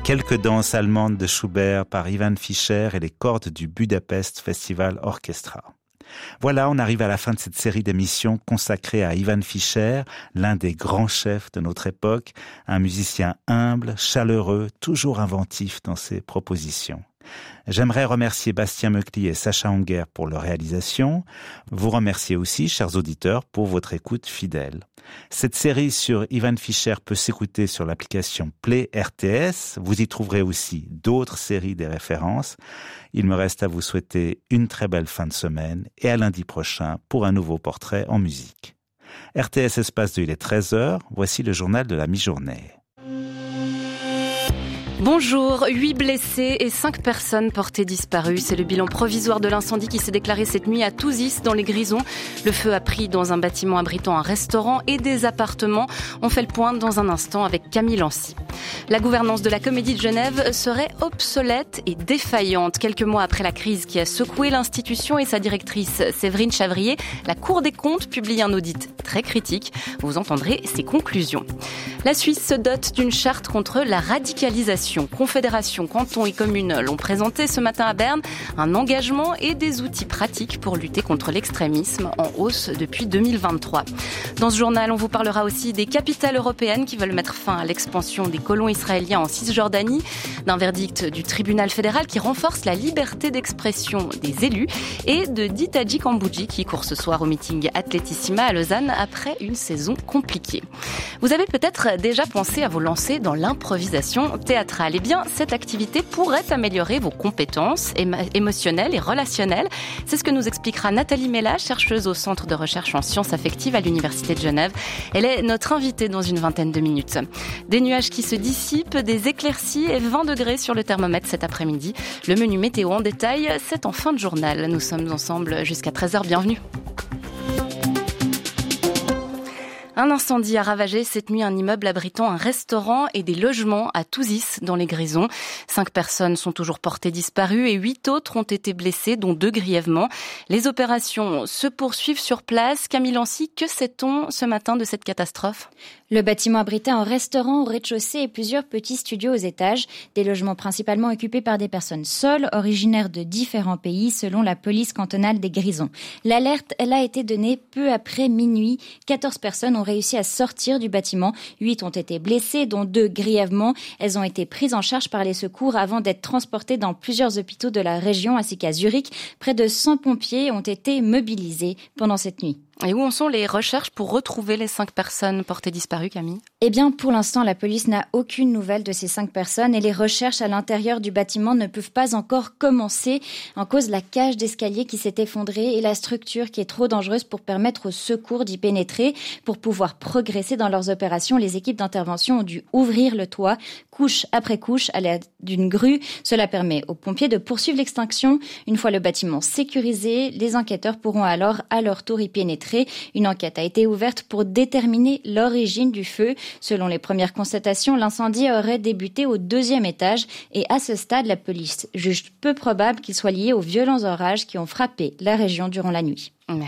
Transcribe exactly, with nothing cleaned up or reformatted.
quelques danses allemandes de Schubert par Ivan Fischer et les cordes du Budapest Festival Orchestra. Voilà, on arrive à la fin de cette série d'émissions consacrée à Ivan Fischer, l'un des grands chefs de notre époque, un musicien humble, chaleureux, toujours inventif dans ses propositions. J'aimerais remercier Bastien Meucli et Sacha Anguer pour leur réalisation. Vous remercier aussi, chers auditeurs, pour votre écoute fidèle. Cette série sur Ivan Fischer peut s'écouter sur l'application Play R T S. Vous y trouverez aussi d'autres séries des références. Il me reste à vous souhaiter une très belle fin de semaine et à lundi prochain pour un nouveau portrait en musique. R T S Espace deux, il est treize heures. Voici le journal de la mi-journée. Bonjour, huit blessés et cinq personnes portées disparues. C'est le bilan provisoire de l'incendie qui s'est déclaré cette nuit à Touzis, dans les Grisons. Le feu a pris dans un bâtiment abritant un restaurant et des appartements. On fait le point dans un instant avec Camille Lancy. La gouvernance de la Comédie de Genève serait obsolète et défaillante. Quelques mois après la crise qui a secoué l'institution et sa directrice Séverine Chavrier, la Cour des comptes publie un audit très critique. Vous entendrez ses conclusions. La Suisse se dote d'une charte contre la radicalisation. Confédération, cantons et communes l'ont présenté ce matin à Berne, un engagement et des outils pratiques pour lutter contre l'extrémisme en hausse depuis deux mille vingt-trois. Dans ce journal, on vous parlera aussi des capitales européennes qui veulent mettre fin à l'expansion des colons israéliens en Cisjordanie, d'un verdict du tribunal fédéral qui renforce la liberté d'expression des élus et de Ditaji Kambouji qui court ce soir au meeting Atletissima à Lausanne après une saison compliquée. Vous avez peut-être déjà pensé à vous lancer dans l'improvisation théâtrale. Eh bien, cette activité pourrait améliorer vos compétences émo- émotionnelles et relationnelles. C'est ce que nous expliquera Nathalie Mella, chercheuse au Centre de recherche en sciences affectives à l'Université de Genève. Elle est notre invitée dans une vingtaine de minutes. Des nuages qui se dissipent, des éclaircies et vingt degrés sur le thermomètre cet après-midi. Le menu météo en détail, c'est en fin de journal. Nous sommes ensemble jusqu'à treize heures. Bienvenue. Un incendie a ravagé cette nuit un immeuble abritant un restaurant et des logements à Touzis, dans les Grisons. Cinq personnes sont toujours portées disparues et huit autres ont été blessées, dont deux grièvement. Les opérations se poursuivent sur place. Camille Lancy, que sait-on ce matin de cette catastrophe ? Le bâtiment abritait un restaurant au rez-de-chaussée et plusieurs petits studios aux étages. Des logements principalement occupés par des personnes seules, originaires de différents pays, selon la police cantonale des Grisons. L'alerte, elle a été donnée peu après minuit. quatorze personnes ont réussi à sortir du bâtiment. huit ont été blessées, dont deux grièvement. Elles ont été prises en charge par les secours avant d'être transportées dans plusieurs hôpitaux de la région ainsi qu'à Zurich. Près de cent pompiers ont été mobilisés pendant cette nuit. Et où en sont les recherches pour retrouver les cinq personnes portées disparues, Camille ? Eh bien, pour l'instant, la police n'a aucune nouvelle de ces cinq personnes et les recherches à l'intérieur du bâtiment ne peuvent pas encore commencer. En cause, la cage d'escalier qui s'est effondrée et la structure qui est trop dangereuse pour permettre aux secours d'y pénétrer. Pour pouvoir progresser dans leurs opérations, les équipes d'intervention ont dû ouvrir le toit, couche après couche, à l'aide d'une grue. Cela permet aux pompiers de poursuivre l'extinction. Une fois le bâtiment sécurisé, les enquêteurs pourront alors à leur tour y pénétrer. Une enquête a été ouverte pour déterminer l'origine du feu. Selon les premières constatations, l'incendie aurait débuté au deuxième étage et à ce stade, la police juge peu probable qu'il soit lié aux violents orages qui ont frappé la région durant la nuit. Merci.